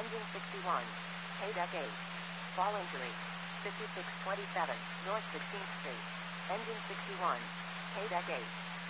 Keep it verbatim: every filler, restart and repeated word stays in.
Engine sixty-one. K-Deck eight. Fall injury. fifty-six twenty-seven, North sixteenth Street. Engine sixty-one. K-Deck eight.